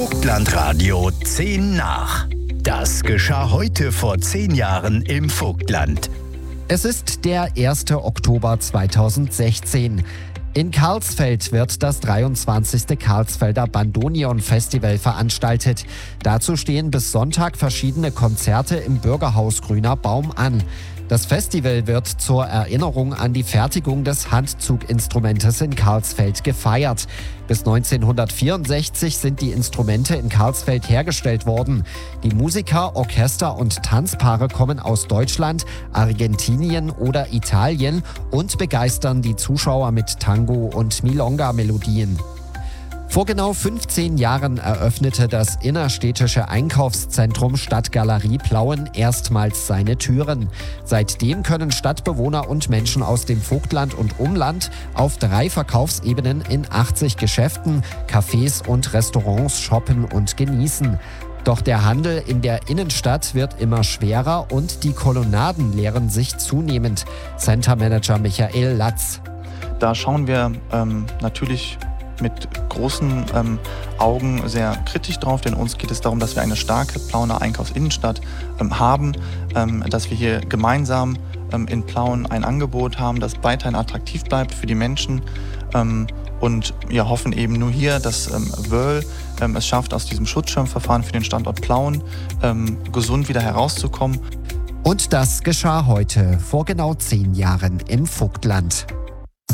Vogtlandradio 10 nach. Das geschah heute vor 10 Jahren im Vogtland. Es ist der 1. Oktober 2016. In Karlsfeld wird das 23. Karlsfelder Bandoneon Festival veranstaltet. Dazu stehen bis Sonntag verschiedene Konzerte im Bürgerhaus Grüner Baum an. Das Festival wird zur Erinnerung an die Fertigung des Handzuginstrumentes in Karlsfeld gefeiert. Bis 1964 sind die Instrumente in Karlsfeld hergestellt worden. Die Musiker, Orchester und Tanzpaare kommen aus Deutschland, Argentinien oder Italien und begeistern die Zuschauer mit Tango- und Milonga-Melodien. Vor genau 15 Jahren eröffnete das innerstädtische Einkaufszentrum Stadtgalerie Plauen erstmals seine Türen. Seitdem können Stadtbewohner und Menschen aus dem Vogtland und Umland auf 3 Verkaufsebenen in 80 Geschäften, Cafés und Restaurants shoppen und genießen. Doch der Handel in der Innenstadt wird immer schwerer und die Kolonnaden leeren sich zunehmend. Centermanager Michael Latz. Da schauen wir natürlich mit großen Augen sehr kritisch drauf, denn uns geht es darum, dass wir eine starke Plauener Einkaufsinnenstadt haben, dass wir hier gemeinsam in Plauen ein Angebot haben, das weiterhin attraktiv bleibt für die Menschen und wir hoffen eben nur hier, dass Wöhrl es schafft, aus diesem Schutzschirmverfahren für den Standort Plauen gesund wieder herauszukommen. Und das geschah heute, vor genau 10 Jahren im Vogtland.